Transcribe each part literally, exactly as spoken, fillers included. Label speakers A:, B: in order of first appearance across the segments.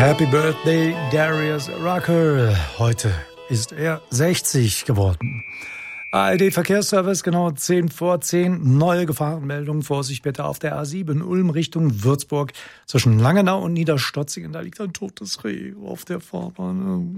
A: Happy Birthday, Darius Rucker. Heute ist er sechzig geworden. A R D-Verkehrsservice, genau zehn vor zehn. Neue Gefahrenmeldungen. Vorsicht bitte auf der A sieben Ulm Richtung Würzburg. Zwischen Langenau und Niederstotzingen. Da liegt ein totes Reh auf der Fahrbahn.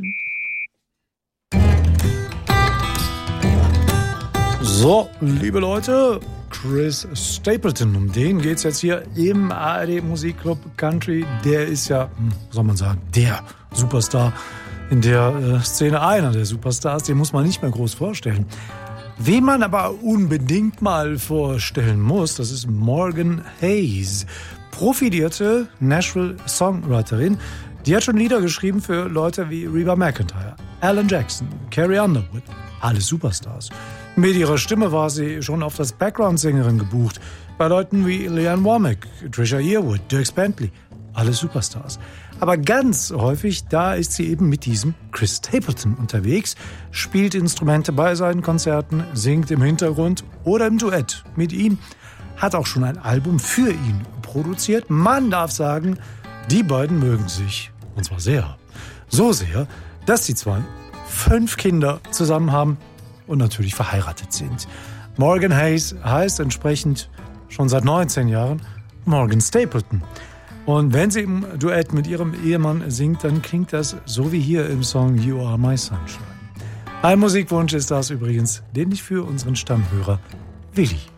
A: So, liebe Leute, Chris Stapleton, um den geht's jetzt hier im A R D Musikclub Country. Der ist ja, was soll man sagen, der Superstar in der äh, Szene, einer der Superstars, den muss man nicht mehr groß vorstellen. Wen man aber unbedingt mal vorstellen muss, das ist Morgan Hayes, profilierte Nashville-Songwriterin. Die hat schon Lieder geschrieben für Leute wie Reba McEntire, Alan Jackson, Carrie Underwood, alle Superstars. Mit ihrer Stimme war sie schon auf das Background-Sängerin gebucht. Bei Leuten wie Leanne Womack, Trisha Yearwood, Dierks Bentley. Alle Superstars. Aber ganz häufig, da ist sie eben mit diesem Chris Stapleton unterwegs, spielt Instrumente bei seinen Konzerten, singt im Hintergrund oder im Duett mit ihm, hat auch schon ein Album für ihn produziert. Man darf sagen, die beiden mögen sich. Und zwar sehr. So sehr, dass die zwei fünf Kinder zusammen haben und natürlich verheiratet sind. Morgan Hayes heißt entsprechend schon seit neunzehn Jahren Morgan Stapleton. Und wenn sie im Duett mit ihrem Ehemann singt, dann klingt das so wie hier im Song You Are My Sunshine. Ein Musikwunsch ist das übrigens, den ich für unseren Stammhörer Willi